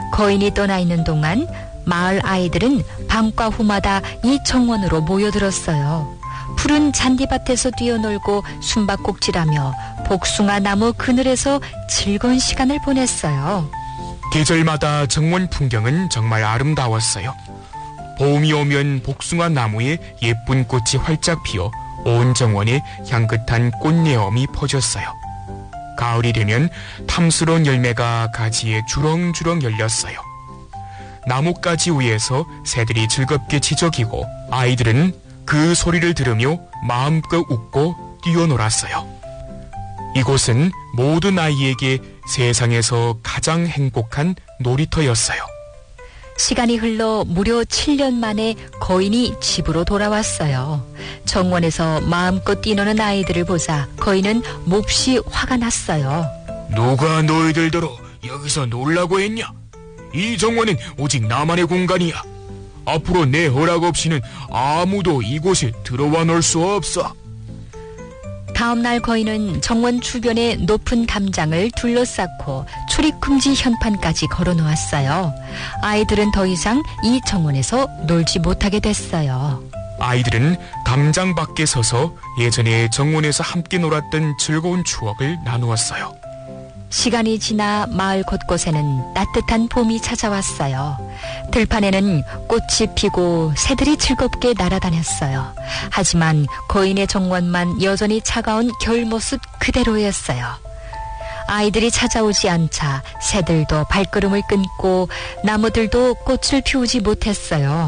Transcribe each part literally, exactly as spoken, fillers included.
거인이 떠나 있는 동안 마을 아이들은 방과 후마다 이 정원으로 모여들었어요. 푸른 잔디밭에서 뛰어놀고 숨바꼭질하며 복숭아 나무 그늘에서 즐거운 시간을 보냈어요. 계절마다 정원 풍경은 정말 아름다웠어요. 봄이 오면 복숭아 나무에 예쁜 꽃이 활짝 피어 온 정원에 향긋한 꽃내음이 퍼졌어요. 가을이 되면 탐스러운 열매가 가지에 주렁주렁 열렸어요. 나뭇가지 위에서 새들이 즐겁게 지저귀고 아이들은 그 소리를 들으며 마음껏 웃고 뛰어놀았어요. 이곳은 모든 아이에게 세상에서 가장 행복한 놀이터였어요. 시간이 흘러 무려 칠 년 만에 거인이 집으로 돌아왔어요. 정원에서 마음껏 뛰노는 아이들을 보자 거인은 몹시 화가 났어요. 누가 너희들더러 여기서 놀라고 했냐? 이 정원은 오직 나만의 공간이야. 앞으로 내 허락 없이는 아무도 이곳에 들어와 놀 수 없어. 다음 날 거인은 정원 주변에 높은 담장을 둘러싸고 출입금지 현판까지 걸어놓았어요. 아이들은 더 이상 이 정원에서 놀지 못하게 됐어요. 아이들은 담장 밖에 서서 예전에 정원에서 함께 놀았던 즐거운 추억을 나누었어요. 시간이 지나 마을 곳곳에는 따뜻한 봄이 찾아왔어요. 들판에는 꽃이 피고 새들이 즐겁게 날아다녔어요. 하지만 거인의 정원만 여전히 차가운 겨울 모습 그대로였어요. 아이들이 찾아오지 않자 새들도 발걸음을 끊고 나무들도 꽃을 피우지 못했어요.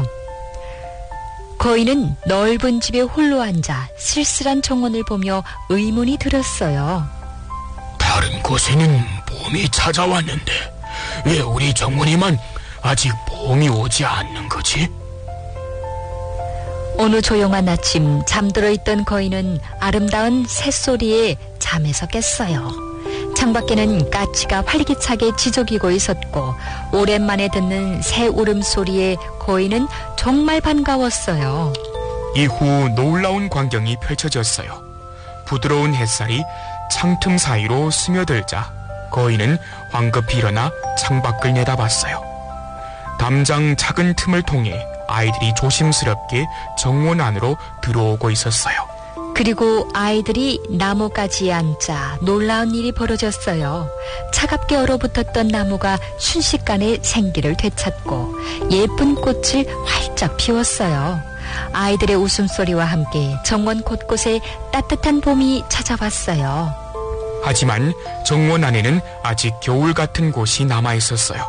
거인은 넓은 집에 홀로 앉아 쓸쓸한 정원을 보며 의문이 들었어요. 다른 곳에는 봄이 찾아왔는데 왜 우리 정원에만 아직 봄이 오지 않는 거지? 어느 조용한 아침 잠들어 있던 거인은 아름다운 새소리에 잠에서 깼어요. 창밖에는 까치가 활기차게 지저귀고 있었고 오랜만에 듣는 새 울음소리에 거인은 정말 반가웠어요. 이후 놀라운 광경이 펼쳐졌어요. 부드러운 햇살이 창틈 사이로 스며들자 거인은 황급히 일어나 창밖을 내다봤어요. 담장 작은 틈을 통해 아이들이 조심스럽게 정원 안으로 들어오고 있었어요. 그리고 아이들이 나무가지에 앉자 놀라운 일이 벌어졌어요. 차갑게 얼어붙었던 나무가 순식간에 생기를 되찾고 예쁜 꽃을 활짝 피웠어요. 아이들의 웃음소리와 함께 정원 곳곳에 따뜻한 봄이 찾아왔어요. 하지만 정원 안에는 아직 겨울 같은 곳이 남아있었어요.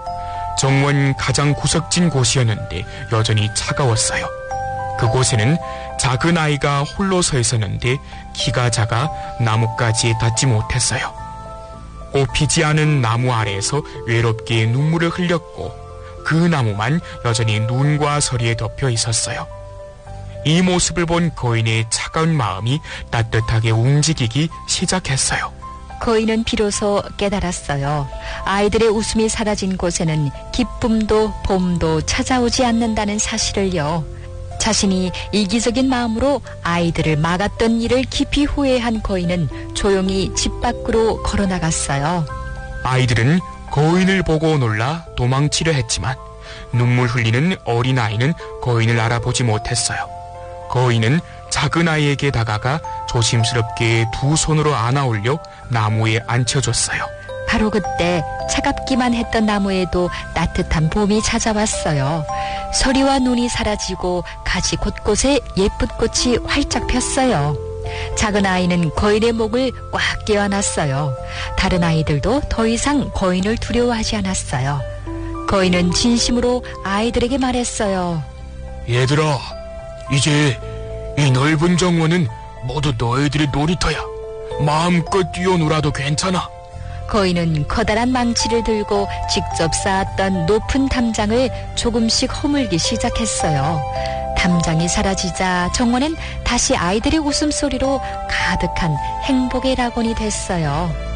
정원 가장 구석진 곳이었는데 여전히 차가웠어요. 그곳에는 작은 아이가 홀로 서 있었는데 키가 작아 나뭇가지에 닿지 못했어요. 꽃피지 않은 나무 아래에서 외롭게 눈물을 흘렸고 그 나무만 여전히 눈과 서리에 덮여 있었어요. 이 모습을 본 거인의 차가운 마음이 따뜻하게 움직이기 시작했어요. 거인은 비로소 깨달았어요. 아이들의 웃음이 사라진 곳에는 기쁨도 봄도 찾아오지 않는다는 사실을요. 자신이 이기적인 마음으로 아이들을 막았던 일을 깊이 후회한 거인은 조용히 집 밖으로 걸어나갔어요. 아이들은 거인을 보고 놀라 도망치려 했지만 눈물 흘리는 어린아이는 거인을 알아보지 못했어요. 거인은 작은 아이에게 다가가 조심스럽게 두 손으로 안아올려 나무에 앉혀줬어요. 바로 그때 차갑기만 했던 나무에도 따뜻한 봄이 찾아왔어요. 서리와 눈이 사라지고 가지 곳곳에 예쁜 꽃이 활짝 폈어요. 작은 아이는 거인의 목을 꽉 껴안았어요. 다른 아이들도 더 이상 거인을 두려워하지 않았어요. 거인은 진심으로 아이들에게 말했어요. 얘들아, 이제 이 넓은 정원은 모두 너희들의 놀이터야. 마음껏 뛰어놀아도 괜찮아. 거인은 커다란 망치를 들고 직접 쌓았던 높은 담장을 조금씩 허물기 시작했어요. 담장이 사라지자 정원은 다시 아이들의 웃음소리로 가득한 행복의 낙원이 됐어요.